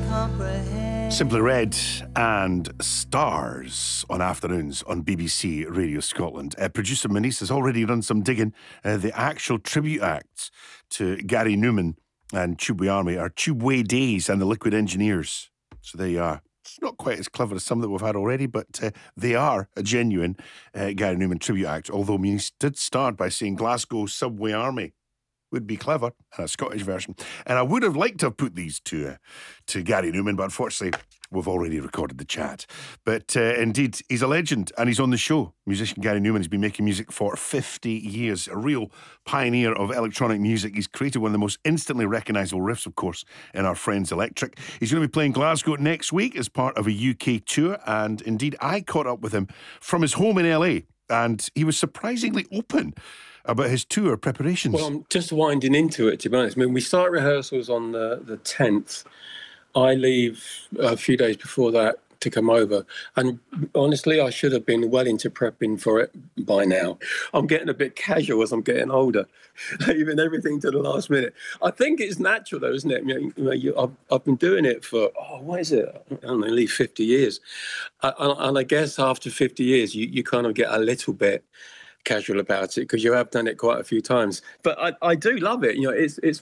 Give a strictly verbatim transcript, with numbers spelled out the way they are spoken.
Simply Red and Stars on afternoons on B B C Radio Scotland. Uh, producer Manice has already done some digging. Uh, the actual tribute acts to Gary Newman and Tubeway Army are Tubeway Days and the Liquid Engineers. So there you are. It's not quite as clever as some that we've had already, but uh, they are a genuine uh, Gary Newman tribute act. Although Manice did start by saying Glasgow Subway Army would be clever, and a Scottish version. And I would have liked to have put these to uh, to Gary Newman, but unfortunately, we've already recorded the chat. But uh, indeed, he's a legend, and he's on the show. Musician Gary Newman has been making music for fifty years, a real pioneer of electronic music. He's created one of the most instantly recognisable riffs, of course, in Our Friends Electric. He's going to be playing Glasgow next week as part of a U K tour, and indeed, I caught up with him from his home in L A, and he was surprisingly open about his tour preparations. Well, I'm just winding into it, to be honest. I mean, we start rehearsals on the, the tenth. I leave a few days before that to come over. And honestly, I should have been well into prepping for it by now. I'm getting a bit casual as I'm getting older, leaving everything to the last minute. I think it's natural, though, isn't it? You know, you, I've, I've been doing it for, oh, what is it? I don't know, nearly fifty years. I, and I guess after fifty years, you, you kind of get a little bit casual about it because you have done it quite a few times. But I, I do love it. You know, it's it's